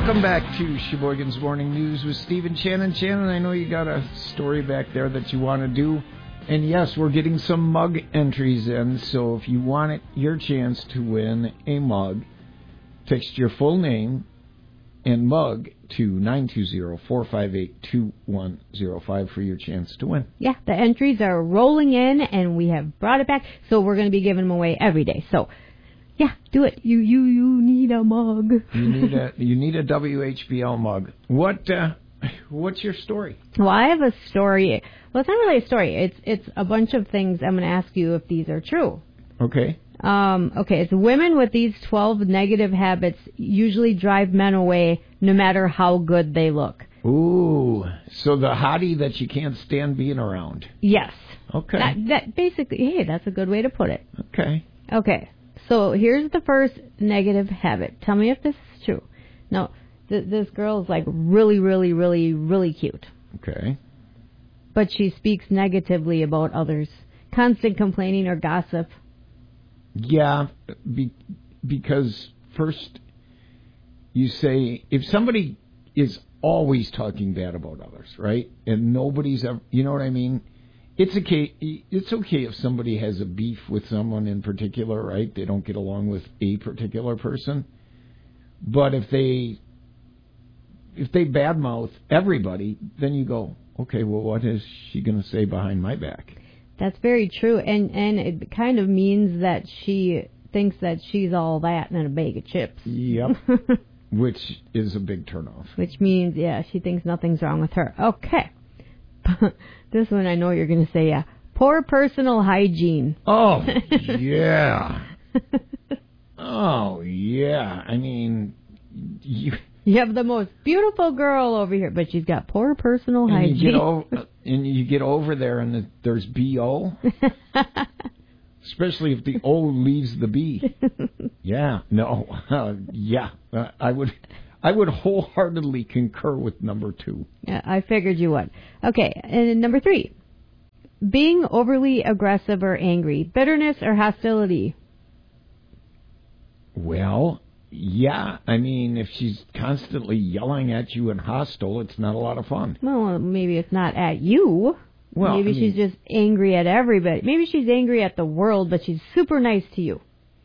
Welcome back to Sheboygan's Morning News with Stephen Shannon. Shannon, I know you got a story back there that you want to do. And yes, we're getting some mug entries in, so if you want it, your chance to win a mug, text your full name and mug to 920-458-2105 for your chance to win. Yeah, the entries are rolling in, and we have brought it back, so we're going to be giving them away every day. So, yeah, do it. You need a mug. You need a WHBL mug. What's your story? Well, I have a story. Well, it's not really a story. It's a bunch of things. I'm going to ask you if these are true. Okay. Okay, it's women with these 12 negative habits usually drive men away no matter how good they look. Ooh, so the hottie that you can't stand being around. Yes. Okay. That basically, hey, that's a good way to put it. Okay. Okay, so here's the first negative habit. Tell me if this is true. No, this girl is like really, really, really, really cute. Okay. But she speaks negatively about others. Constant complaining or gossip. Yeah, because first you say, if somebody is always talking bad about others, right, and nobody's ever, you know what I mean? It's okay if somebody has a beef with someone in particular, right? They don't get along with a particular person. But if they badmouth everybody, then you go, okay, well, what is she going to say behind my back? That's very true, and it kind of means that she thinks that she's all that and a bag of chips. Yep, which is a big turnoff. Which means, yeah, she thinks nothing's wrong with her. Okay. This one I know you're going to say, yeah. Poor personal hygiene. Oh, yeah. Oh, yeah. I mean, you have the most beautiful girl over here, but she's got poor personal hygiene. You get over there and there's B.O. Especially if the O leaves the B. Yeah, no. I would wholeheartedly concur with number 2. Yeah, I figured you would. Okay, and number 3. Being overly aggressive or angry. Bitterness or hostility. Well, yeah, I mean, if she's constantly yelling at you and hostile, it's not a lot of fun. Well, maybe it's not at you. Well, maybe she's just angry at everybody. Maybe she's angry at the world, but she's super nice to you.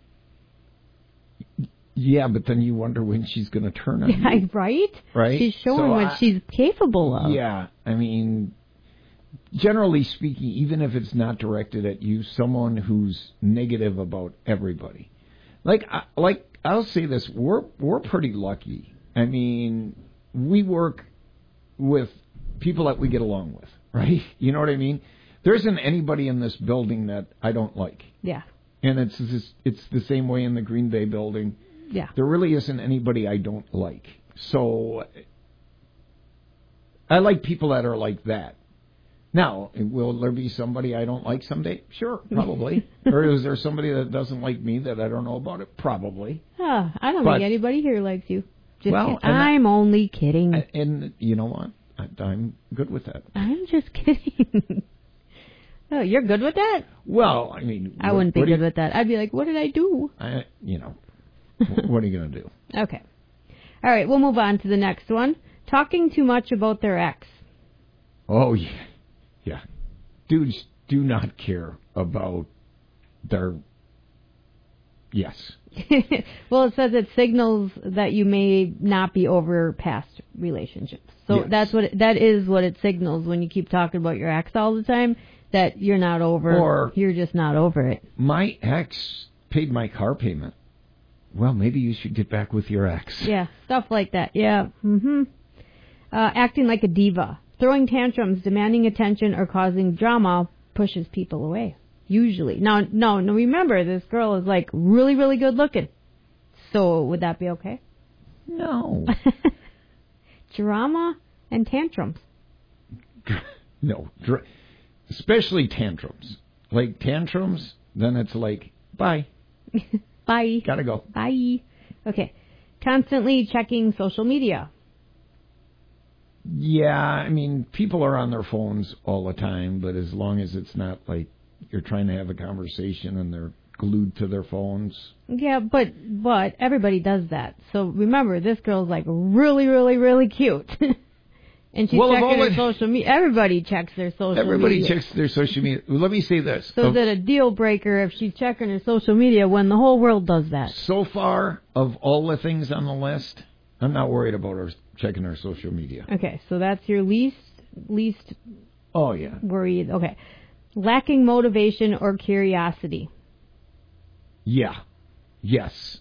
Yeah, but then you wonder when she's going to turn on you. Right? Right? She's showing what she's capable of. Yeah, I mean, generally speaking, even if it's not directed at you, someone who's negative about everybody. Like I'll say this, we're pretty lucky. I mean, we work with people that we get along with, right? You know what I mean? There isn't anybody in this building that I don't like. Yeah. And it's the same way in the Green Bay building. Yeah. There really isn't anybody I don't like. So I like people that are like that. Now, will there be somebody I don't like someday? Sure, probably. Or is there somebody that doesn't like me that I don't know about it? Probably. I don't think anybody here likes you. Just well, I'm only kidding. And you know what? I'm good with that. I'm just kidding. Oh, you're good with that? Well, I mean... I wouldn't be good with that. I'd be like, what did I do? What are you going to do? Okay. All right, we'll move on to the next one. Talking too much about their ex. Oh, yeah. Yeah. Dudes do not care about their... Yes. Well, it says it signals that you may not be over past relationships. So yes. that is what it signals when you keep talking about your ex all the time, that you're not over, or you're just not over it. My ex paid my car payment. Well, maybe you should get back with your ex. Yeah, stuff like that. Yeah. Acting like a diva. Throwing tantrums, demanding attention, or causing drama pushes people away. Usually. Now, remember, this girl is like really, really good looking. So would that be okay? No. Drama and tantrums. No. Especially tantrums. Like tantrums, then it's like, bye. Bye. Gotta go. Bye. Okay. Constantly checking social media. Yeah, I mean, people are on their phones all the time, but as long as it's not like you're trying to have a conversation and they're glued to their phones. Yeah, but everybody does that. So remember, this girl's like really, really, really cute. And she's checking her social media. Everybody checks their social media. Everybody checks their social media. Let me say this. So is it a deal breaker if she's checking her social media when the whole world does that? So far, of all the things on the list, I'm not worried about her checking her social media. Okay, so that's your least Oh, yeah. worried. Okay. Lacking motivation or curiosity. Yeah. Yes.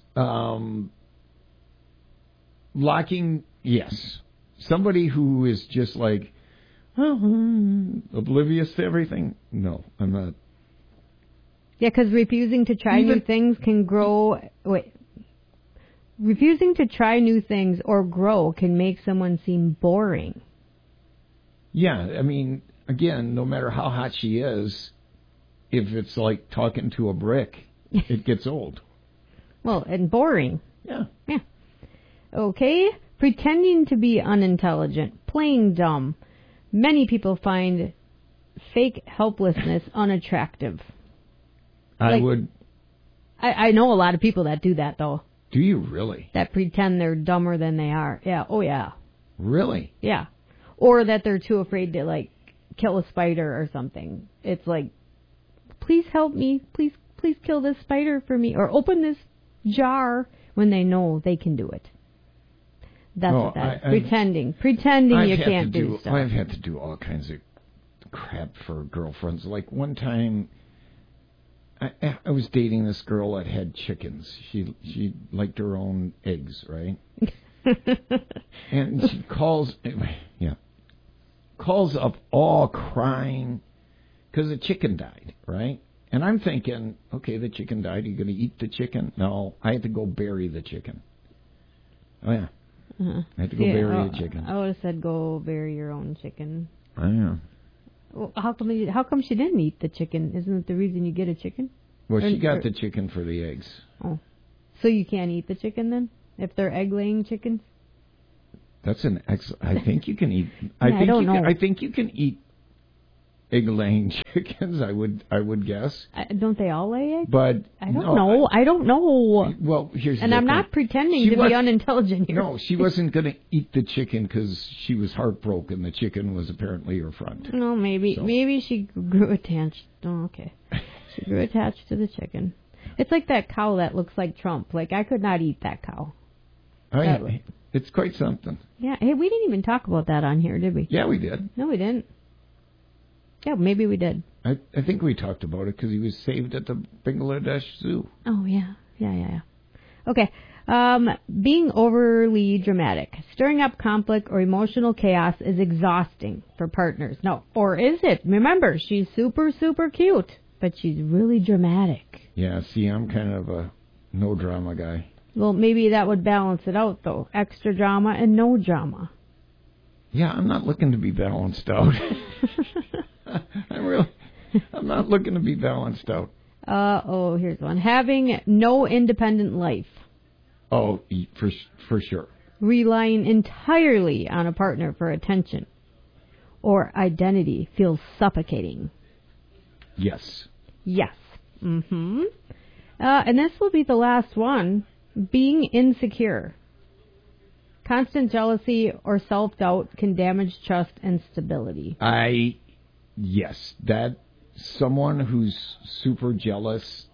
Lacking, yes. Somebody who is just like, oblivious to everything? No, I'm not. Yeah, because refusing to try new things can grow... Refusing to try new things or grow can make someone seem boring. Yeah, I mean, again, no matter how hot she is, if it's like talking to a brick, it gets old. Well, and boring. Yeah. Yeah. Okay. Pretending to be unintelligent, playing dumb. Many people find fake helplessness unattractive. I know a lot of people that do that, though. Do you really? That pretend they're dumber than they are. Yeah. Oh, yeah. Really? Yeah. Or that they're too afraid to, like, kill a spider or something. It's like, please help me. Please kill this spider for me. Or open this jar when they know they can do it. That's what that is. Pretending you can't do stuff. I've had to do all kinds of crap for girlfriends. Like one time, I was dating this girl that had chickens. She liked her own eggs, right? And she calls up all crying because the chicken died, right? And I'm thinking, okay, the chicken died. Are you going to eat the chicken? No, I had to go bury the chicken. Oh, yeah. Uh-huh. I had to go bury the chicken. I would have said go bury your own chicken. I know. Well, how come she didn't eat the chicken? Isn't it the reason you get a chicken? Well, she got the chicken for the eggs. Oh. So you can't eat the chicken then? If they're egg-laying chickens? That's an excellent... I think you can eat... I don't know. I think you can eat egg-laying chickens, I would guess. Don't they all lay eggs? But I don't know. I don't know. Well, here's and the I'm thing. not pretending to be unintelligent here. No, she wasn't going to eat the chicken because she was heartbroken. The chicken was apparently her friend. No, maybe she grew attached. Oh, okay. She grew attached to the chicken. It's like that cow that looks like Trump. Like, I could not eat that cow. It's quite something. Yeah. Hey, we didn't even talk about that on here, did we? Yeah, we did. No, we didn't. Yeah, maybe we did. I think we talked about it because he was saved at the Bangladesh Zoo. Oh, yeah. Yeah. Okay. Being overly dramatic. Stirring up conflict or emotional chaos is exhausting for partners. No. Or is it? Remember, she's super, super cute, but she's really dramatic. Yeah, see, I'm kind of a no-drama guy. Well, maybe that would balance it out, though. Extra drama and no drama. Yeah, I'm not looking to be balanced out. I'm not looking to be balanced out. Here's one. Having no independent life. Oh, for sure. Relying entirely on a partner for attention or identity feels suffocating. Yes. Yes. Mm-hmm. And this will be the last one. Being insecure. Constant jealousy or self-doubt can damage trust and stability. Yes, that someone who's super jealous,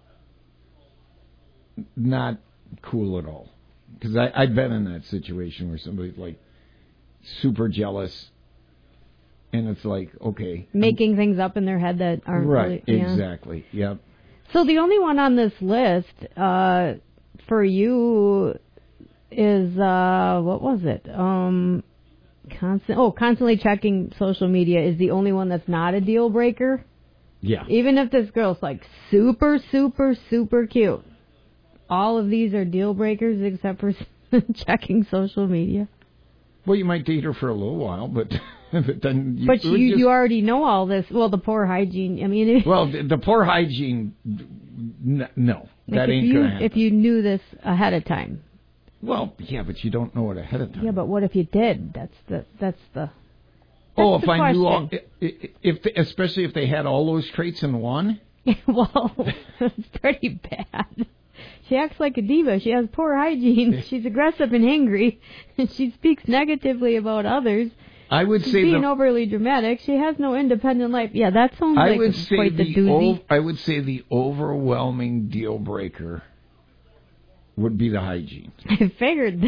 not cool at all. Because I've been in that situation where somebody's like super jealous, and it's like, okay. Making things up in their head that aren't right, really... Yeah. Exactly, yep. So the only one on this list for you is, what was it? Constantly checking social media is the only one that's not a deal breaker. Yeah. Even if this girl's like super, super, super cute. All of these are deal breakers except for checking social media. Well, you might date her for a little while, but then you... But you already know all this. Well, the poor hygiene, I mean... Well, the poor hygiene, no. That ain't going to happen. If you knew this ahead of time. Well, yeah, but you don't know it ahead of time. Yeah, but what if you did? That's the if I knew all... especially if they had all those traits in one? Well, it's pretty bad. She acts like a diva. She has poor hygiene. She's aggressive and angry. And she speaks negatively about others. I would She's say being overly dramatic. She has no independent life. Yeah, that sounds like quite the doozy. I would say the overwhelming deal breaker would be the hygiene. I figured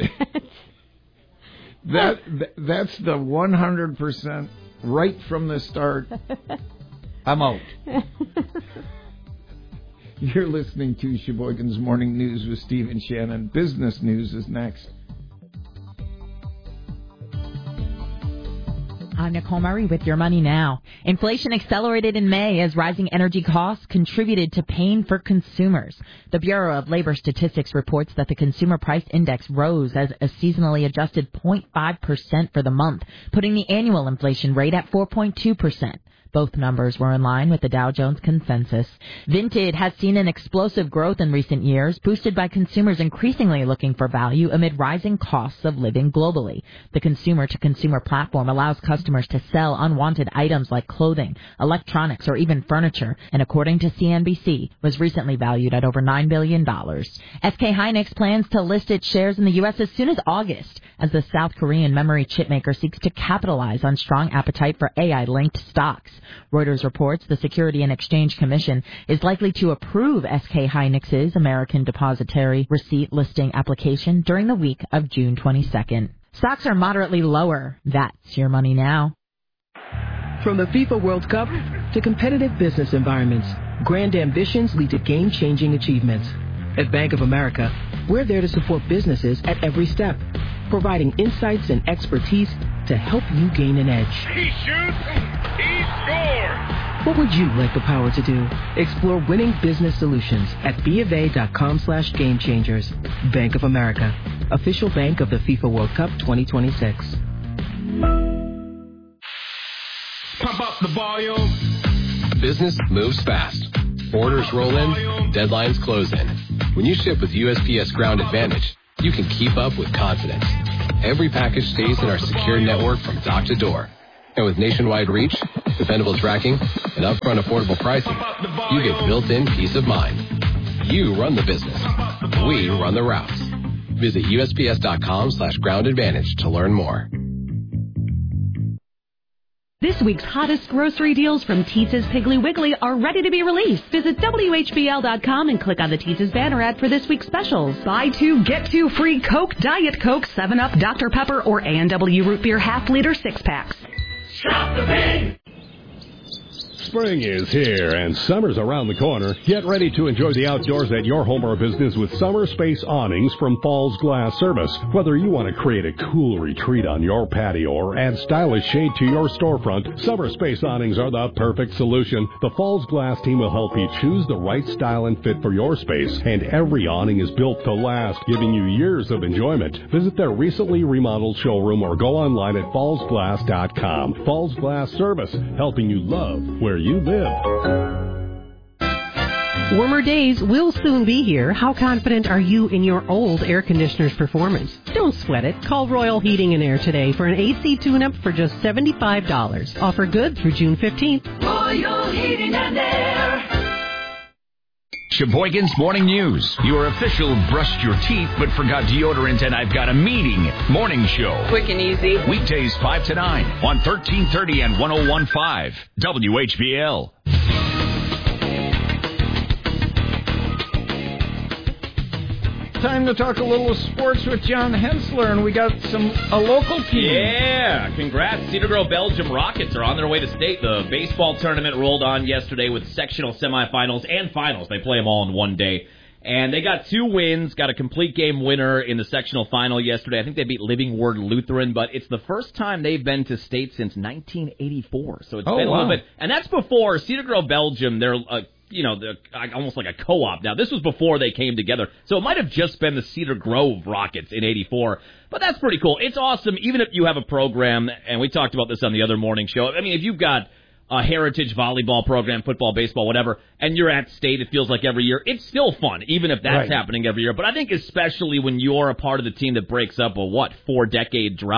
that. That's the 100% right from the start. I'm out. You're listening to Sheboygan's Morning News with Steve and Shannon. Business news is next. I'm Nicole Murray with Your Money Now. Inflation accelerated in May as rising energy costs contributed to pain for consumers. The Bureau of Labor Statistics reports that the Consumer Price Index rose as a seasonally adjusted 0.5% for the month, putting the annual inflation rate at 4.2%. Both numbers were in line with the Dow Jones consensus. Vinted has seen an explosive growth in recent years, boosted by consumers increasingly looking for value amid rising costs of living globally. The consumer-to-consumer platform allows customers to sell unwanted items like clothing, electronics, or even furniture, and according to CNBC, was recently valued at over $9 billion. SK Hynix plans to list its shares in the U.S. as soon as August, as the South Korean memory chip maker seeks to capitalize on strong appetite for AI-linked stocks. Reuters reports the Security and Exchange Commission is likely to approve SK Hynix's American Depositary Receipt listing application during the week of June 22nd. Stocks are moderately lower. That's Your Money Now. From the FIFA World Cup to competitive business environments, grand ambitions lead to game-changing achievements. At Bank of America, we're there to support businesses at every step, providing insights and expertise to help you gain an edge. He shoots, he scores! What would you like the power to do? Explore winning business solutions at BofA.com/gamechangers. Bank of America, official bank of the FIFA World Cup 2026. Pump up the volume. Business moves fast. Orders roll in, deadlines close in. When you ship with USPS Ground Advantage, you can keep up with confidence. Every package stays in our secure network from dock to door. And with nationwide reach, dependable tracking, and upfront affordable pricing, you get built-in peace of mind. You run the business. We run the routes. Visit USPS.com/Ground Advantage to learn more. This week's hottest grocery deals from Teetza's Piggly Wiggly are ready to be released. Visit WHBL.com and click on the Teetza's banner ad for this week's specials. Buy two, get two free Coke, Diet Coke, 7-Up, Dr. Pepper, or A&W Root Beer half-liter 6-packs. Shop the pain! Spring is here and summer's around the corner. Get ready to enjoy the outdoors at your home or business with Summer Space Awnings from Falls Glass Service. Whether you want to create a cool retreat on your patio or add stylish shade to your storefront, Summer Space Awnings are the perfect solution. The Falls Glass team will help you choose the right style and fit for your space, and every awning is built to last, giving you years of enjoyment. Visit their recently remodeled showroom or go online at fallsglass.com. Falls Glass Service, helping you love where you live. Warmer days will soon be here. How confident are you in your old air conditioner's performance? Don't sweat it. Call Royal Heating and Air today for an AC tune-up for just $75. Offer good through June 15th. Royal Heating and Air. Sheboygan's Morning News. Your official brushed your teeth but forgot deodorant and I've got a meeting morning show. Quick and easy. Weekdays 5 to 9 on 1330 and 101.5 WHBL. Time to talk a little sports with John Hensler, and we got a local team. Yeah, congrats. Cedar Grove Belgium Rockets are on their way to state. The baseball tournament rolled on yesterday with sectional semifinals and finals. They play them all in one day. And they got 2 wins, got a complete game winner in the sectional final yesterday. I think they beat Living Word Lutheran, but it's the first time they've been to state since 1984. So it's been a little bit. And that's before Cedar Grove Belgium, they're almost like a co-op now. This was before they came together. So it might have just been the Cedar Grove Rockets in 84. But that's pretty cool. It's awesome, even if you have a program, and we talked about this on the other morning show. I mean, if you've got a heritage volleyball program, football, baseball, whatever, and you're at state, it feels like every year, it's still fun, even if that's happening every year. But I think especially when you're a part of the team that breaks up a, 4-decade drought,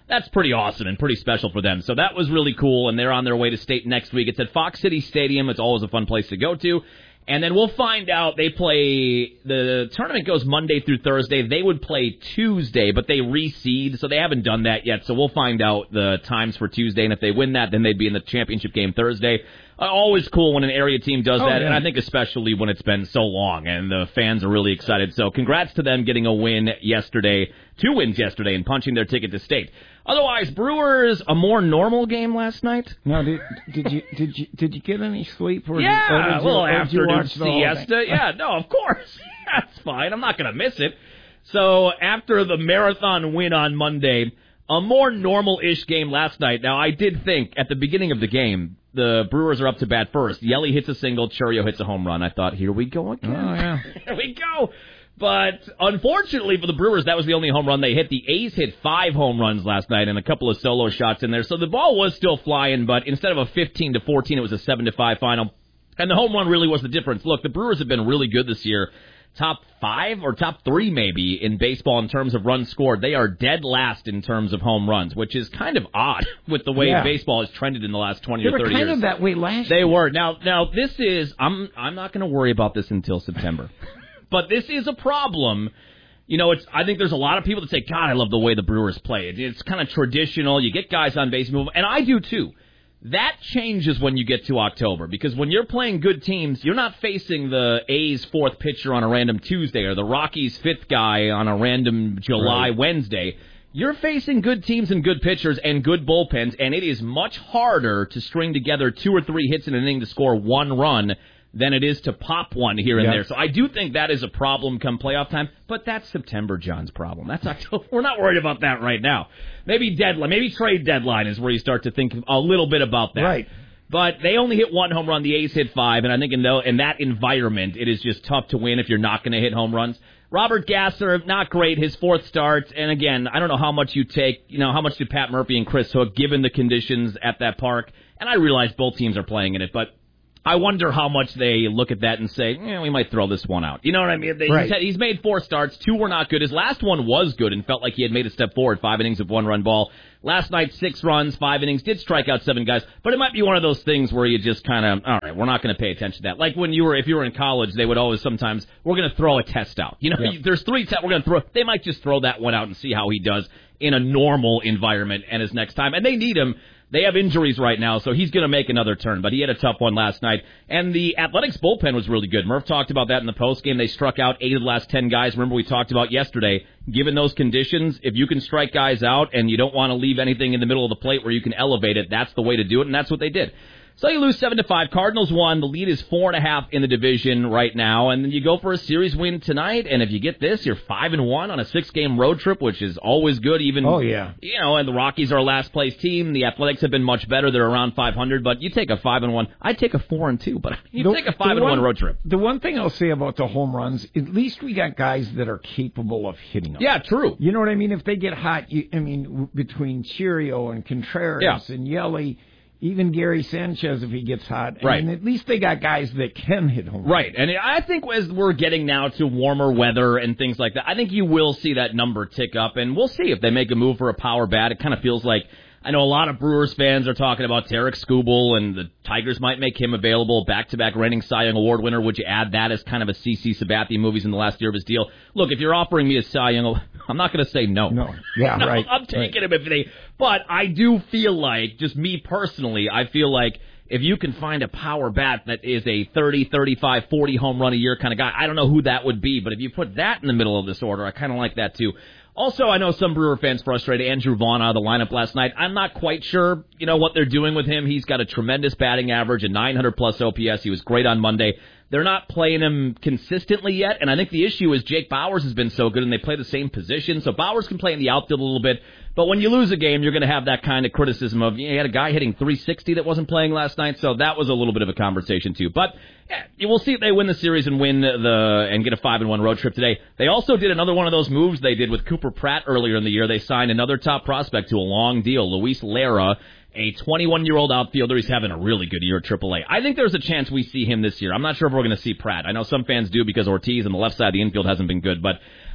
That's pretty awesome and pretty special for them. So that was really cool, and they're on their way to state next week. It's at Fox City Stadium. It's always a fun place to go to. And then we'll find out. They play, the tournament goes Monday through Thursday. They would play Tuesday, but they reseed, so they haven't done that yet. So we'll find out the times for Tuesday, and if they win that, then they'd be in the championship game Thursday. Always cool when an area team does that, and I think especially when it's been so long, and the fans are really excited. So congrats to them getting a win yesterday, 2 wins yesterday, and punching their ticket to state. Otherwise, Brewers, a more normal game last night. No, did you get any sleep? Or yeah, a little afternoon siesta. Yeah, no, of course. That's fine. I'm not going to miss it. So after the marathon win on Monday, a more normal-ish game last night. Now, I did think at the beginning of the game, the Brewers are up to bat first. Yelly hits a single, Churio hits a home run. I thought, here we go again. Oh, yeah. Here we go. But unfortunately for the Brewers, that was the only home run they hit. The A's hit 5 home runs last night and a couple of solo shots in there. So the ball was still flying, but instead of a 15-14, it was a 7-5 final. And the home run really was the difference. Look, the Brewers have been really good this year. Top 5 or top 3 maybe in baseball in terms of runs scored. They are dead last in terms of home runs, which is kind of odd with the way baseball has trended in the last 20 or 30 years. They were kind of that way last year. They were. Now this is, I'm not going to worry about this until September. But this is a problem. You know, I think there's a lot of people that say, God, I love the way the Brewers play. It's kind of traditional. You get guys on base move, and I do too. That changes when you get to October, because when you're playing good teams, you're not facing the A's 4th pitcher on a random Tuesday or the Rockies' 5th guy on a random July Wednesday. You're facing good teams and good pitchers and good bullpens, and it is much harder to string together 2 or 3 hits in an inning to score 1 run than it is to pop one here and there. So I do think that is a problem come playoff time, but that's September John's problem. That's October. We're not worried about that right now. Maybe trade deadline is where you start to think a little bit about that. Right. But they only hit 1 home run. The A's hit 5, and I think in that environment, it is just tough to win if you're not going to hit home runs. Robert Gasser, not great, his 4th start. And again, I don't know how much you take, how much do Pat Murphy and Chris Hook, given the conditions at that park. And I realize both teams are playing in it, but I wonder how much they look at that and say, we might throw this one out. You know what I mean? He's made 4 starts. 2 were not good. His last one was good and felt like he had made a step forward. 5 innings of 1-run ball. Last night, 6 runs, 5 innings. Did strike out 7 guys. But it might be one of those things where you just kind of, all right, we're not going to pay attention to that. Like if you were in college, they would always sometimes, we're going to throw a test out. There's 3 tests we're going to throw. They might just throw that one out and see how he does in a normal environment and his next time. And they need him. They have injuries right now, so he's going to make another turn. But he had a tough one last night. And the Athletics bullpen was really good. Murph talked about that in the postgame. They struck out 8 of the last 10 guys. Remember we talked about yesterday, given those conditions, if you can strike guys out and you don't want to leave anything in the middle of the plate where you can elevate it, that's the way to do it, and that's what they did. So you lose 7-5. Cardinals won. The lead is 4.5 in the division right now. And then you go for a series win tonight. And if you get this, you're 5-1 on a 6-game road trip, which is always good. Even and the Rockies are a last place team. The Athletics have been much better. They're around 500. But you take a 5-1. I'd take a 4-2. But you take a 5-1 road trip. The one thing I'll say about the home runs, at least we got guys that are capable of hitting them. Yeah, true. You know what I mean? If they get hot, between Churio and Contreras and Yelly. Even Gary Sanchez, if he gets hot. Right. And at least they got guys that can hit home runs. Right. And I think as we're getting now to warmer weather and things like that, I think you will see that number tick up. And we'll see if they make a move for a power bat. It kind of feels like, I know a lot of Brewers fans are talking about Tarek Skubal, and the Tigers might make him available. Back-to-back reigning Cy Young Award winner. Would you add that as kind of a CC Sabathia movies in the last year of his deal? Look, if you're offering me a Cy Young, I'm not going to say no. No. Yeah, no, right. I'm taking him if they... But I do feel like, just me personally, I feel like if you can find a power bat that is a 30, 35, 40 home run a year kind of guy, I don't know who that would be, but if you put that in the middle of this order, I kind of like that too. Also, I know some Brewer fans frustrated Andrew Vaughn out of the lineup last night. I'm not quite sure, what they're doing with him. He's got a tremendous batting average, a 900-plus OPS. He was great on Monday. They're not playing him consistently yet, and I think the issue is Jake Bauers has been so good, and they play the same position, so Bauers can play in the outfield a little bit. But when you lose a game, you're going to have that kind of criticism of, you had a guy hitting 360 that wasn't playing last night, so that was a little bit of a conversation too. But yeah, we'll see if they win the series and and get a 5-1 road trip today. They also did another one of those moves they did with Cooper Pratt earlier in the year. They signed another top prospect to a long deal, Luis Lara, a 21-year-old outfielder. He's having a really good year at AAA. I think there's a chance we see him this year. I'm not sure if we're going to see Pratt. I know some fans do because Ortiz on the left side of the infield hasn't been good, but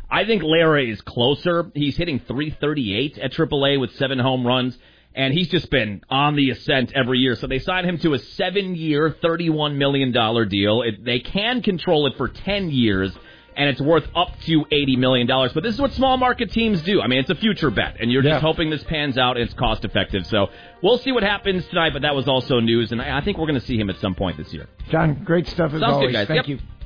I think Lara is closer. He's hitting .338 at AAA with 7 home runs, and he's just been on the ascent every year. So they signed him to a 7-year, $31 million deal. They can control it for 10 years, and it's worth up to $80 million. But this is what small market teams do. I mean, it's a future bet, and you're just hoping this pans out and it's cost effective. So we'll see what happens tonight, but that was also news, and I think we're going to see him at some point this year. John, great stuff as Sounds always. good, guys. Thank Yep. you.